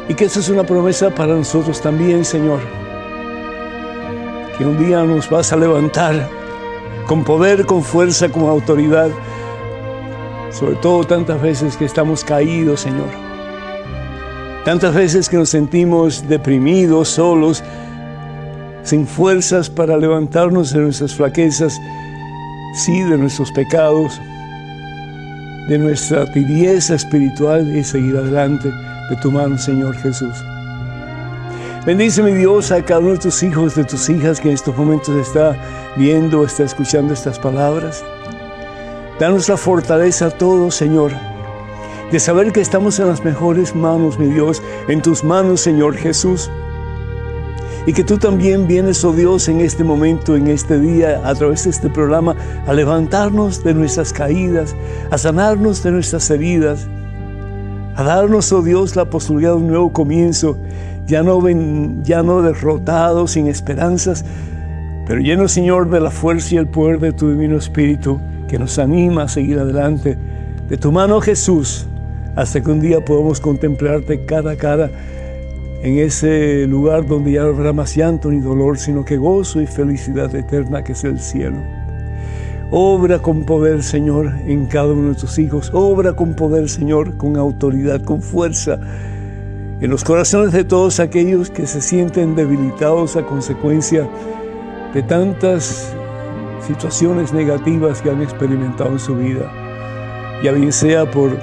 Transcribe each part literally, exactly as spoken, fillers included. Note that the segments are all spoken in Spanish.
Y que esa es una promesa para nosotros también, Señor. Que un día nos vas a levantar con poder, con fuerza, con autoridad. Sobre todo tantas veces que estamos caídos, Señor. Tantas veces que nos sentimos deprimidos, solos, sin fuerzas para levantarnos de nuestras flaquezas, sí, de nuestros pecados, de nuestra tibieza espiritual y seguir adelante de tu mano, Señor Jesús. Bendice, mi Dios, a cada uno de tus hijos, de tus hijas que en estos momentos está viendo, está escuchando estas palabras. Danos la fortaleza a todos, Señor, de saber que estamos en las mejores manos, mi Dios, en tus manos, Señor Jesús. Y que tú también vienes, oh Dios, en este momento, en este día, a través de este programa, a levantarnos de nuestras caídas, a sanarnos de nuestras heridas, a darnos, oh Dios, la posibilidad de un nuevo comienzo, ya no, ven, ya no derrotados, sin esperanzas, pero llenos, Señor, de la fuerza y el poder de tu Divino Espíritu, que nos anima a seguir adelante. De tu mano, Jesús, hasta que un día podamos contemplarte cara a cara, en ese lugar donde ya no habrá más llanto ni dolor, sino que gozo y felicidad eterna que es el cielo. Obra con poder, Señor, en cada uno de tus hijos. Obra con poder, Señor, con autoridad, con fuerza, en los corazones de todos aquellos que se sienten debilitados a consecuencia de tantas situaciones negativas que han experimentado en su vida. Ya bien sea por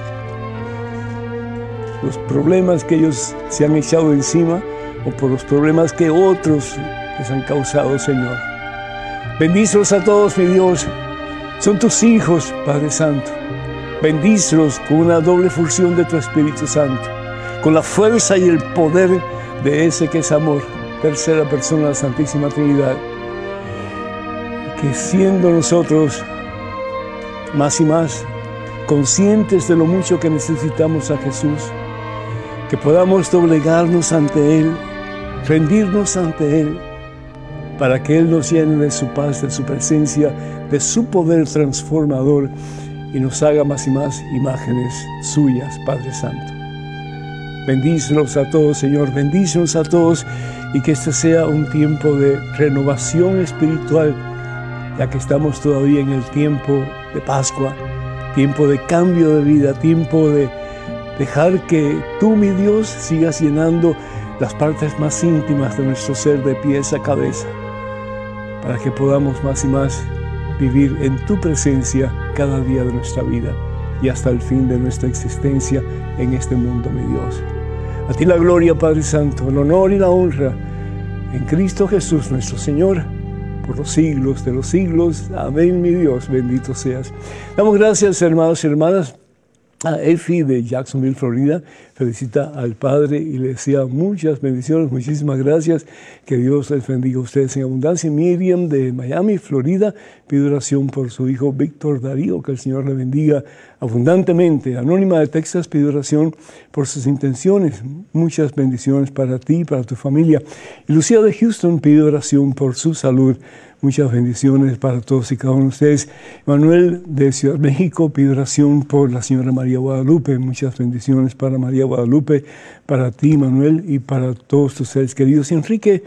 los problemas que ellos se han echado encima o por los problemas que otros les han causado, Señor. Bendícelos a todos, mi Dios. Son tus hijos, Padre Santo. Bendícelos con una doble función de tu Espíritu Santo, con la fuerza y el poder de ese que es amor, tercera persona de la Santísima Trinidad. Que siendo nosotros más y más conscientes de lo mucho que necesitamos a Jesús, que podamos doblegarnos ante Él, rendirnos ante Él, para que Él nos llene de su paz, de su presencia, de su poder transformador y nos haga más y más imágenes suyas, Padre Santo. Bendícenos a todos, Señor, bendícenos a todos y que este sea un tiempo de renovación espiritual, ya que estamos todavía en el tiempo de Pascua, tiempo de cambio de vida, tiempo de dejar que tú, mi Dios, sigas llenando las partes más íntimas de nuestro ser de pies a cabeza, para que podamos más y más vivir en tu presencia cada día de nuestra vida y hasta el fin de nuestra existencia en este mundo, mi Dios. A ti la gloria, Padre Santo, el honor y la honra en Cristo Jesús, nuestro Señor, por los siglos de los siglos. Amén, mi Dios, bendito seas. Damos gracias, hermanos y hermanas. A Efi de Jacksonville, Florida, felicita al Padre y le desea muchas bendiciones, muchísimas gracias, que Dios les bendiga a ustedes en abundancia. Miriam de Miami, Florida, pide oración por su hijo Víctor Darío, que el Señor le bendiga abundantemente. Anónima de Texas pide oración por sus intenciones, muchas bendiciones para ti y para tu familia. Y Lucía de Houston pide oración por su salud. Muchas bendiciones para todos y cada uno de ustedes. Manuel de Ciudad de México pide oración por la señora María Guadalupe. Muchas bendiciones para María Guadalupe, para ti, Manuel, y para todos tus seres queridos. Y Enrique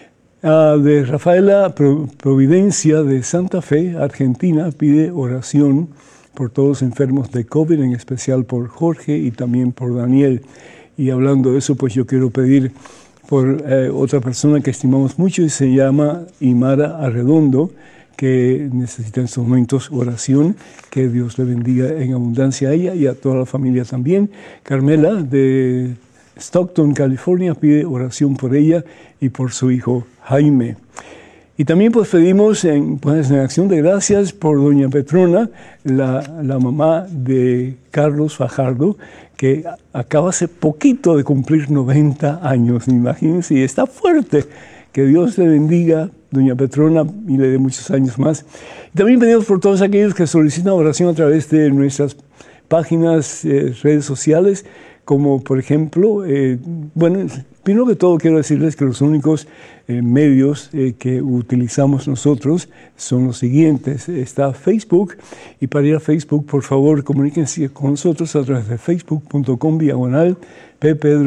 uh, de Rafaela Providencia de Santa Fe, Argentina, pide oración por todos los enfermos de COVID, en especial por Jorge y también por Daniel. Y hablando de eso, pues yo quiero pedir por eh, otra persona que estimamos mucho y se llama Imara Arredondo, que necesita en estos momentos oración. Que Dios le bendiga en abundancia a ella y a toda la familia también. Carmela de Stockton, California, pide oración por ella y por su hijo Jaime. Y también pues pedimos en, pues, en acción de gracias por doña Petrona, la, la mamá de Carlos Fajardo, que acaba hace poquito de cumplir noventa años, imagínense, y está fuerte. Que Dios le bendiga, doña Petrona, y le dé muchos años más. Y también pedimos por todos aquellos que solicitan oración a través de nuestras páginas, eh, redes sociales, como por ejemplo, eh, bueno, primero que todo quiero decirles que los únicos eh, medios eh, que utilizamos nosotros son los siguientes. Está Facebook, y para ir a Facebook, por favor, comuníquense con nosotros a través de facebook punto com diagonal P. Pedro